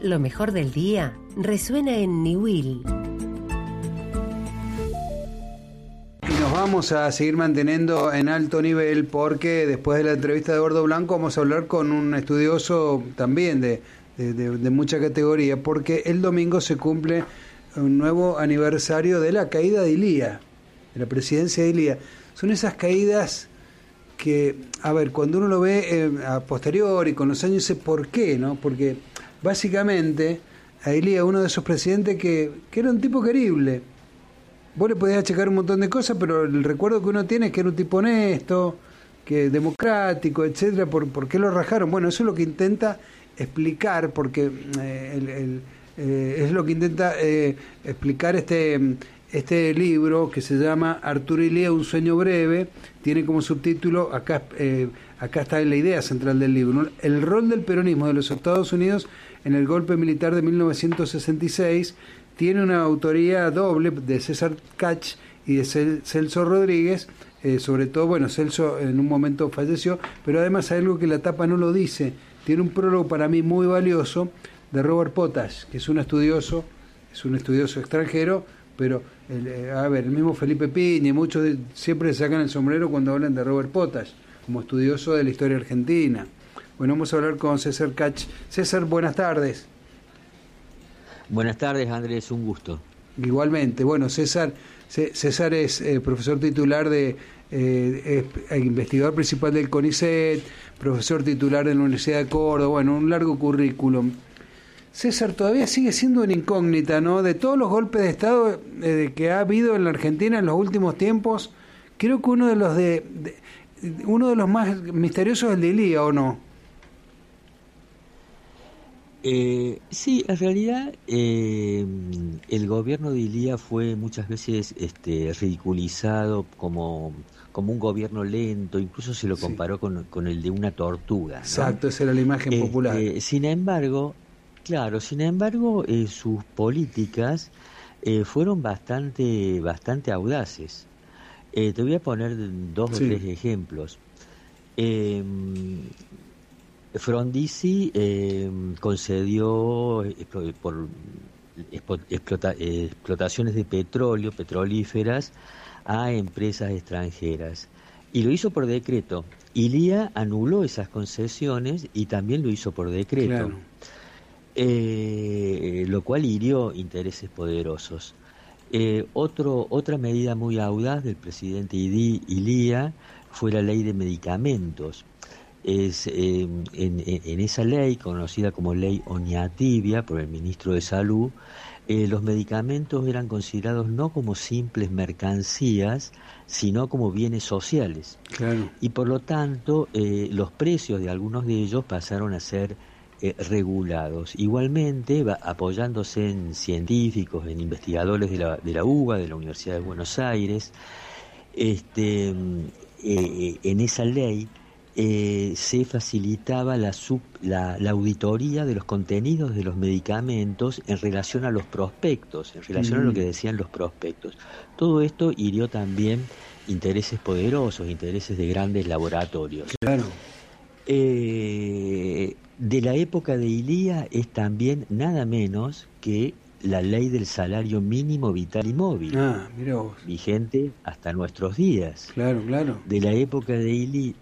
Lo mejor del día resuena en Niwil. Y nos vamos a seguir manteniendo en alto nivel porque después de la entrevista de Gordo Blanco vamos a hablar con un estudioso también de mucha categoría, porque el domingo se cumple un nuevo aniversario de la caída de Ilía, de la presidencia de Ilía. Son esas caídas que, a ver, cuando uno lo ve a posteriori, con los años, dice ¿por qué? ¿No? Porque básicamente a Ilía, uno de esos presidentes que era un tipo querible. Vos le podías achacar un montón de cosas, pero el recuerdo que uno tiene es que era un tipo honesto, que democrático, etcétera. ¿Por qué lo rajaron? Bueno, eso es lo que intenta explicar, porque es lo que intenta explicar este libro que se llama Arturo Illia, un sueño breve. Tiene como subtítulo, acá está la idea central del libro, ¿no? El rol del peronismo de los Estados Unidos en el golpe militar de 1966. Tiene una autoría doble de César Katz y de Celso Rodríguez. Sobre todo, bueno, Celso en un momento falleció, pero además hay algo que la tapa no lo dice. Tiene un prólogo para mí muy valioso de Robert Potash, que es un estudioso extranjero, pero el mismo Felipe Piña y muchos siempre se sacan el sombrero cuando hablan de Robert Potash como estudioso de la historia argentina. Bueno, vamos a hablar con César Katz. César, buenas tardes. Buenas tardes, Andrés, un gusto. Igualmente. Bueno, César es profesor titular investigador principal del CONICET, profesor titular de la Universidad de Córdoba, bueno, un largo currículum. César, todavía sigue siendo una incógnita, ¿no? De todos los golpes de Estado que ha habido en la Argentina en los últimos tiempos, creo que uno de los más misteriosos es el de Illia, ¿o no? Sí, en realidad el gobierno de Illia fue muchas veces ridiculizado como un gobierno lento, incluso se lo comparó con el de una tortuga, ¿no? Exacto, esa era la imagen popular. Sin embargo, sus políticas fueron bastante audaces. Te voy a poner dos o tres ejemplos. Frondizi concedió por explotaciones de petrolíferas a empresas extranjeras y lo hizo por decreto. Illia anuló esas concesiones y también lo hizo por decreto, lo cual hirió intereses poderosos. Otra medida muy audaz del presidente Illia fue la ley de medicamentos. En esa ley, conocida como ley Oñativi por el ministro de Salud, los medicamentos eran considerados no como simples mercancías, sino como bienes sociales. Claro. Y por lo tanto, los precios de algunos de ellos pasaron a ser regulados. Igualmente, apoyándose en científicos, en investigadores de la UBA, de la Universidad de Buenos Aires, en esa ley se facilitaba la auditoría de los contenidos de los medicamentos en relación a los prospectos, en relación a lo que decían los prospectos. Todo esto hirió también intereses poderosos, intereses de grandes laboratorios. Claro. De la época de Illia es también nada menos que la ley del salario mínimo vital y móvil, mirá vos, vigente hasta nuestros días. Claro. De la época de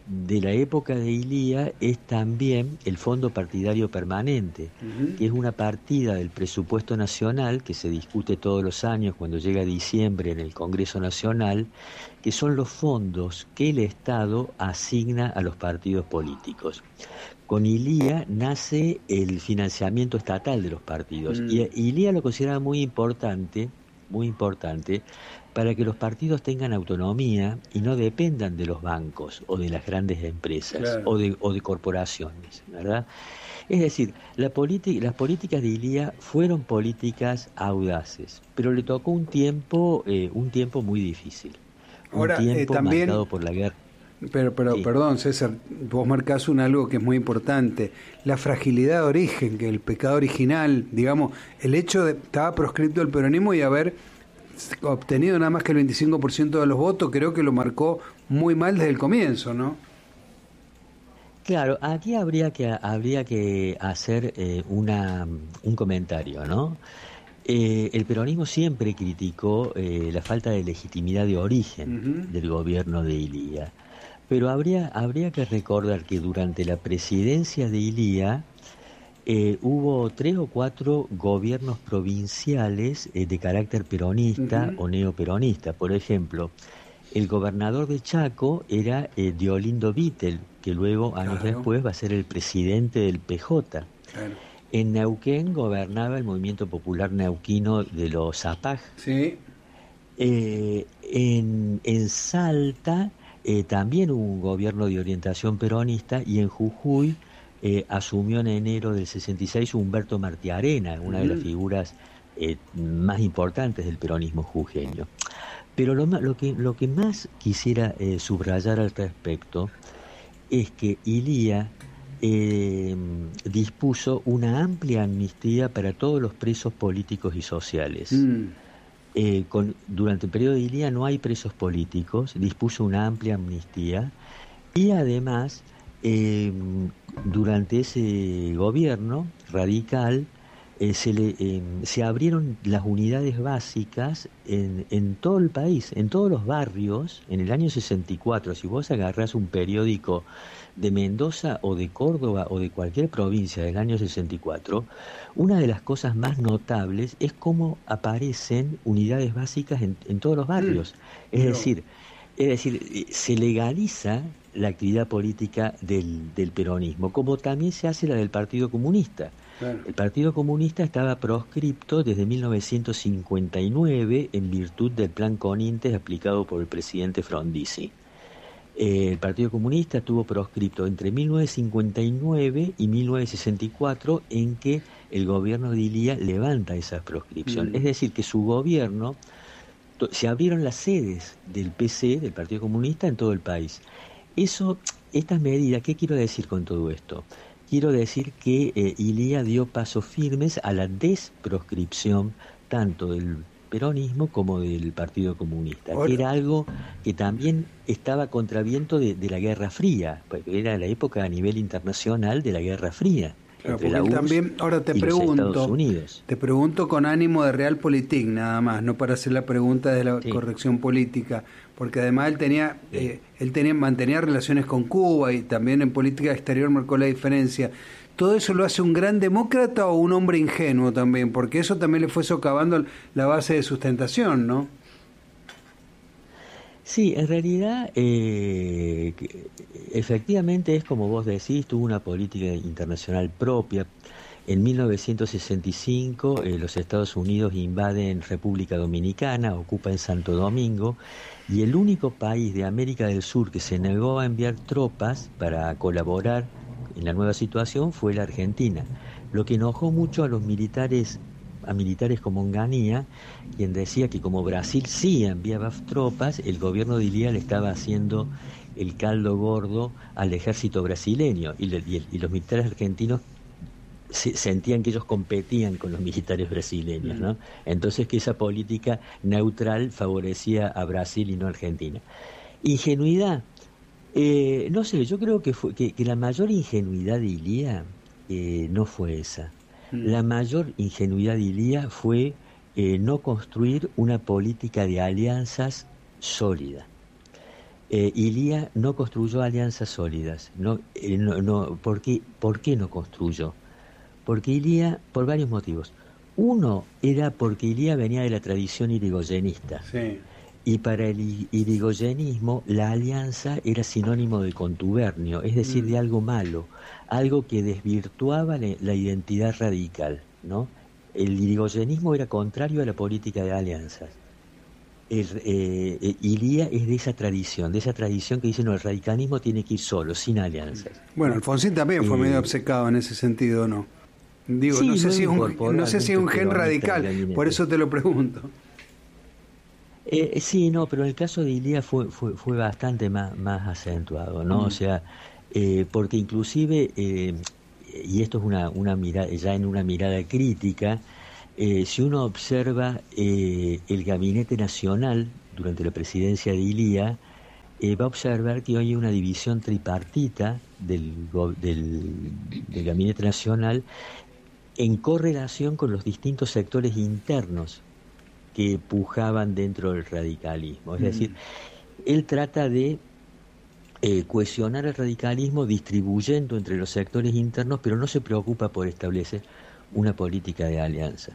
Illia es también el Fondo Partidario Permanente, que es una partida del presupuesto nacional que se discute todos los años cuando llega diciembre en el Congreso Nacional, que son los fondos que el Estado asigna a los partidos políticos. Con Illia nace el financiamiento estatal de los partidos y Illia lo consideraba muy importante para que los partidos tengan autonomía y no dependan de los bancos o de las grandes empresas o de corporaciones, ¿verdad? Es decir, las políticas de Illia fueron políticas audaces, pero le tocó un tiempo muy difícil. Ahora, un tiempo también marcado por la guerra. Pero sí. Perdón, César, vos marcás algo que es muy importante, la fragilidad de origen, que el pecado original, digamos, el hecho de estaba proscripto el peronismo y haber obtenido nada más que el 25% de los votos, creo que lo marcó muy mal desde el comienzo, ¿no? Claro, aquí habría que hacer un comentario, ¿no? El peronismo siempre criticó la falta de legitimidad de origen Ujú. del gobierno de Ilía, pero habría que recordar que durante la presidencia de Ilía hubo 3 o 4 gobiernos provinciales de carácter peronista Ujú. o neoperonista. Por ejemplo, el gobernador de Chaco era Diolindo Vittel, que luego, años Claro, después, va a ser el presidente del PJ. claro. En Neuquén gobernaba el movimiento popular neuquino de los Zapaj. Sí. En Salta también hubo un gobierno de orientación peronista y en Jujuy asumió en enero del 66 Humberto Martiarena, una de las Ujú. figuras más importantes del peronismo jujeño. Pero lo que más quisiera subrayar al respecto es que Ilía dispuso una amplia amnistía para todos los presos políticos y sociales. Mm. Durante el periodo de Ilía no hay presos políticos, dispuso una amplia amnistía y además durante ese gobierno radical se abrieron las unidades básicas en todo el país, en todos los barrios, en el año 64. Si vos agarrás un periódico de Mendoza o de Córdoba o de cualquier provincia del año 64, una de las cosas más notables es cómo aparecen unidades básicas en todos los Mm. barrios. Es Mira vos. decir, se legaliza la actividad política del peronismo, como también se hace la del Partido Comunista. Claro. El Partido Comunista estaba proscripto desde 1959 en virtud del Plan Corrientes aplicado por el presidente Frondizi. El Partido Comunista estuvo proscripto entre 1959 y 1964, en que el gobierno de Ilía levanta esa proscripción. Es Mm. decir, que su gobierno, se abrieron las sedes del PC, del Partido Comunista, en todo el país. Estas medidas, ¿qué quiero decir con todo esto? Quiero decir que Ilía dio pasos firmes a la desproscripción tanto del peronismo como del Partido Comunista, que Ahora, era algo que también estaba a contraviento de la Guerra Fría, porque era la época a nivel internacional de la Guerra Fría claro, entre porque la él URSS también, ahora y los Estados Unidos. te pregunto con ánimo de realpolitik nada más, no para hacer la pregunta de la Sí, corrección política, porque además sí. mantenía relaciones con Cuba y también en política exterior marcó la diferencia. ¿Todo eso lo hace un gran demócrata o un hombre ingenuo también? Porque eso también le fue socavando la base de sustentación, ¿no? Sí, en realidad, efectivamente es como vos decís, tuvo una política internacional propia. En 1965 los Estados Unidos invaden República Dominicana, ocupan Santo Domingo, y el único país de América del Sur que se negó a enviar tropas para colaborar en la nueva situación fue la Argentina, lo que enojó mucho a militares como Onganía, quien decía que como Brasil sí enviaba tropas, el gobierno de Ilía le estaba haciendo el caldo gordo al ejército brasileño, y los militares argentinos sentían que ellos competían con los militares brasileños, Mm. ¿no? Entonces que esa política neutral favorecía a Brasil y no a Argentina. Ingenuidad. No sé, yo creo que la mayor ingenuidad de Ilía no fue esa. Mm. La mayor ingenuidad de Ilía fue no construir una política de alianzas sólida. Ilía no construyó alianzas sólidas. ¿Por qué no construyó? Porque Ilía, por varios motivos. Uno era porque Ilía venía de la tradición irigoyenista. Sí. Y para el irigoyenismo la alianza era sinónimo de contubernio, es decir, Mm. de algo malo, algo que desvirtuaba la identidad radical, ¿no? El irigoyenismo era contrario a la política de alianzas. Ilía es de esa tradición que dice, no, el radicalismo tiene que ir solo, sin alianzas. Bueno, Alfonsín también fue medio Eh, obcecado en ese sentido, ¿no? Digo, sí, no sé luego si es incorporó no a sé si es un muchos gen peronistas del radical, por gabinete. eso te lo pregunto. Sí, no, pero en el caso de Ilía fue bastante más acentuado, ¿no? O Mm. sea, porque inclusive, y esto es una mirada, ya en una mirada crítica, si uno observa el gabinete nacional durante la presidencia de Ilía, va a observar que hoy hay una división tripartita del Gabinete Nacional en correlación con los distintos sectores internos que pujaban dentro del radicalismo. Es decir, él trata de cohesionar el radicalismo distribuyendo entre los sectores internos, pero no se preocupa por establecer una política de alianzas.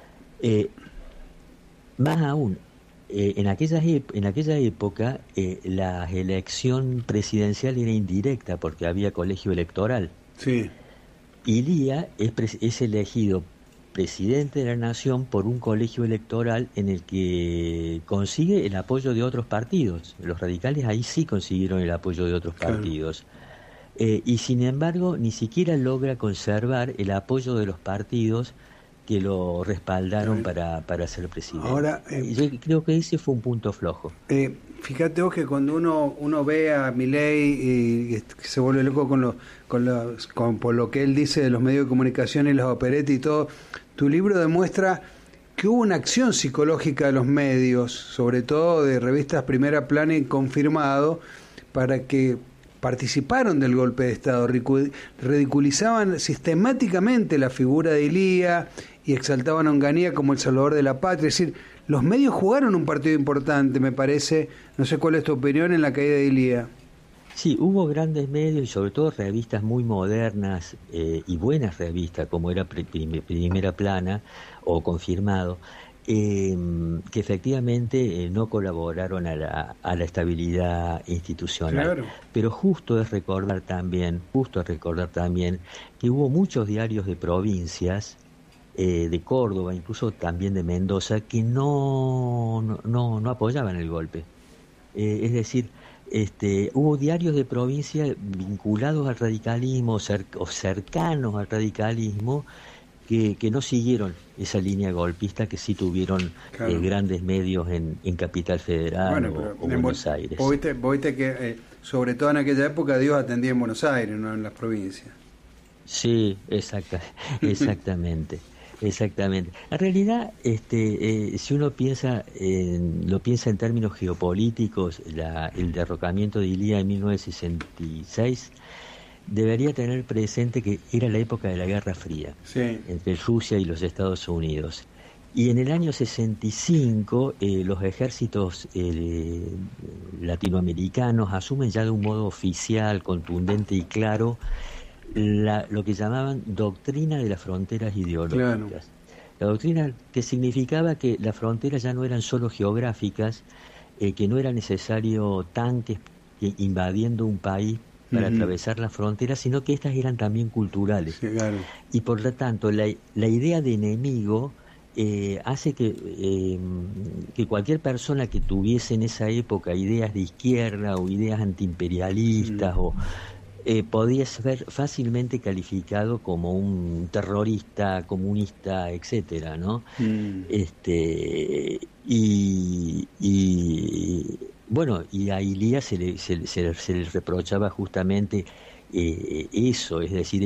Más aún, en aquella época la elección presidencial era indirecta porque había colegio electoral. Sí. Ilía es elegido presidente de la nación por un colegio electoral en el que consigue el apoyo de otros partidos. Los radicales ahí sí consiguieron el apoyo de otros partidos. Y sin embargo ni siquiera logra conservar el apoyo de los partidos que lo respaldaron para ser presidente. Ahora, yo creo que ese fue un punto flojo. Fíjate vos que cuando uno ve a Milei y se vuelve loco por lo que él dice de los medios de comunicación y las operetas y todo, tu libro demuestra que hubo una acción psicológica de los medios, sobre todo de revistas Primera Plana y Confirmado, para que participaron del golpe de Estado, ridiculizaban sistemáticamente la figura de Ilía y exaltaban a Onganía como el salvador de la patria. Es decir, los medios jugaron un partido importante, me parece. No sé cuál es tu opinión en la caída de Ilía. Sí, hubo grandes medios y sobre todo revistas muy modernas y buenas revistas como era Primera Plana o Confirmado, que efectivamente no colaboraron a la estabilidad institucional. Claro. Pero justo es recordar también que hubo muchos diarios de provincias, de Córdoba, incluso también de Mendoza, que no apoyaban el golpe. Es decir, hubo diarios de provincia vinculados al radicalismo o cercanos al radicalismo que no siguieron esa línea golpista que sí tuvieron grandes medios en Capital Federal o Buenos Aires. Vos viste que sobre todo en aquella época Dios atendía en Buenos Aires, no en las provincias. Sí, exactamente. Exactamente. En realidad, si uno lo piensa en términos geopolíticos, el derrocamiento de Ilía en 1966 debería tener presente que era la época de la Guerra Fría, sí, entre Rusia y los Estados Unidos. Y en el año 65 los ejércitos latinoamericanos asumen ya de un modo oficial, contundente y claro lo que llamaban doctrina de las fronteras ideológicas. Claro. La doctrina que significaba que las fronteras ya no eran solo geográficas, que no era necesario tanques invadiendo un país para atravesar las fronteras, sino que estas eran también culturales. Sí, claro. Y por lo tanto, la idea de enemigo hace que cualquier persona que tuviese en esa época ideas de izquierda o ideas antiimperialistas podía ser fácilmente calificado como un terrorista, comunista, etcétera, ¿no? Bueno, y a Ilía se le reprochaba justamente eso, es decir,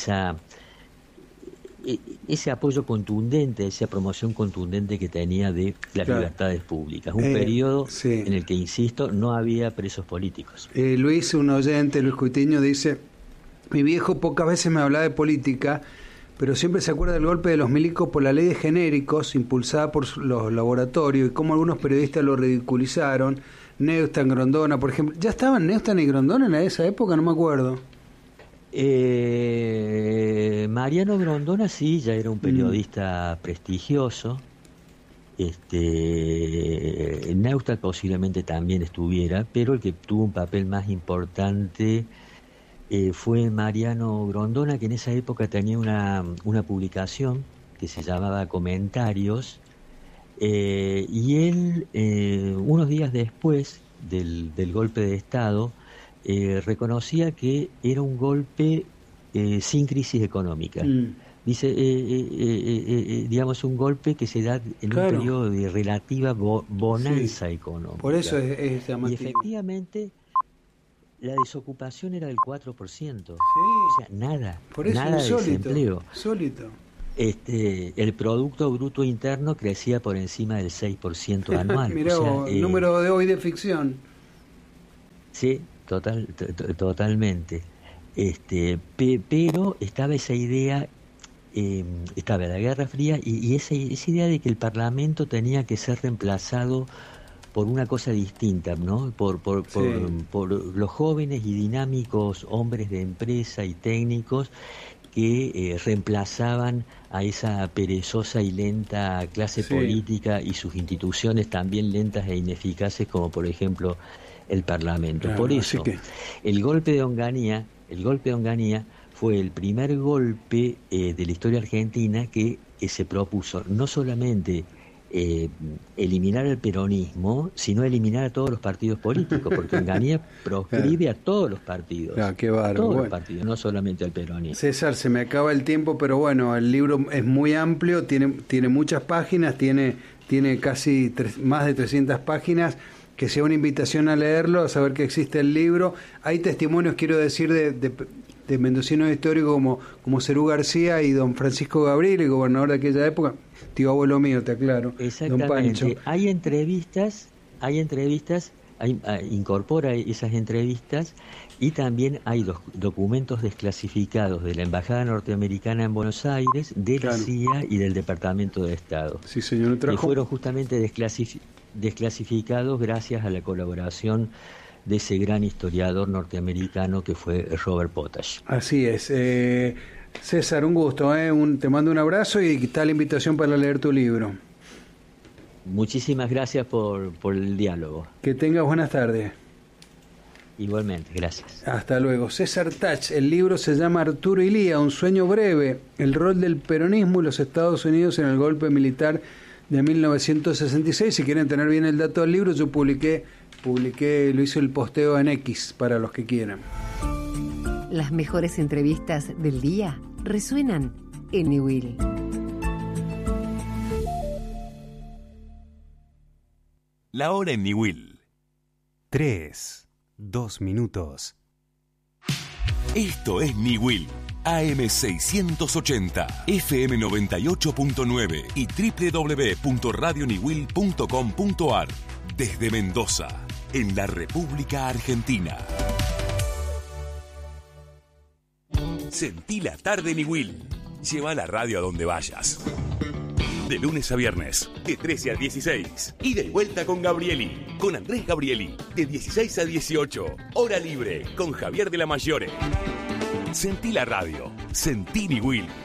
ese apoyo contundente, esa promoción contundente que tenía de las libertades públicas. Un periodo en el que, insisto, no había presos políticos. Luis, un oyente, Luis Cuitiño, dice: mi viejo pocas veces me hablaba de política, pero siempre se acuerda del golpe de los milicos por la ley de genéricos impulsada por los laboratorios y cómo algunos periodistas lo ridiculizaron. Neustadt, Grondona, por ejemplo. ¿Ya estaban Neustadt y Grondona en esa época? No me acuerdo. Mariano Grondona sí, ya era un periodista prestigioso. Neustadt posiblemente también estuviera, pero el que tuvo un papel más importante fue Mariano Grondona, que en esa época tenía una publicación que se llamaba Comentarios, y él, unos días después del golpe de Estado, reconocía que era un golpe sin crisis económica. Dice, digamos, un golpe que se da en un periodo de relativa bonanza económica. Por eso es llamativo. Y efectivamente la desocupación era del 4%. O sea, nada. Por eso nada de desempleo. Insólito. El Producto Bruto Interno crecía por encima del 6% anual. Mirá, número de hoy de ficción. Sí, totalmente. Pero estaba esa idea, estaba la Guerra Fría y esa idea de que el Parlamento tenía que ser reemplazado por una cosa distinta, ¿no? Por los jóvenes y dinámicos hombres de empresa y técnicos que reemplazaban a esa perezosa y lenta clase política y sus instituciones también lentas e ineficaces, como por ejemplo el Parlamento. Por eso, el golpe de Onganía fue el primer golpe de la historia argentina que se propuso no solamente eliminar el peronismo, sino eliminar a todos los partidos políticos, porque Onganía proscribe a todos los partidos. Qué bárbaro. Los partidos, no solamente al peronismo. César, se me acaba el tiempo, pero bueno, el libro es muy amplio, tiene muchas páginas, tiene casi más de 300 páginas. Que sea una invitación a leerlo, a saber que existe el libro. Hay testimonios, quiero decir, de mendocinos históricos como Cerú García y don Francisco Gabriel, el gobernador de aquella época, tío abuelo mío, te aclaro. Exactamente. Don Pancho. Hay entrevistas, incorpora esas entrevistas y también hay documentos desclasificados de la Embajada Norteamericana en Buenos Aires, de la CIA y del Departamento de Estado. Sí, señor. Que fueron justamente desclasificados gracias a la colaboración de ese gran historiador norteamericano que fue Robert Potash. Así es. César, un gusto. Te mando un abrazo y está la invitación para leer tu libro. Muchísimas gracias por el diálogo. Que tengas buenas tardes. Igualmente, gracias. Hasta luego. César Tach, el libro se llama Arturo Illia, un sueño breve, el rol del peronismo y los Estados Unidos en el golpe militar de 1966. Si quieren tener bien el dato del libro, yo publiqué, lo hice el posteo en X para los que quieran. Las mejores entrevistas del día resuenan en Niwil. La hora en Niwil. 3:02. Esto es Niwil. AM680, FM 98.9 y www.radioniwil.com.ar. Desde Mendoza, en la República Argentina. Sentí la tarde Niwil. Lleva la radio a donde vayas. De lunes a viernes, de 13 a 16. Y de vuelta con Gabrieli, con Andrés Gabrieli, de 16 a 18. Hora libre, con Javier de la Mayore. Sentí la radio, sentí Niwil.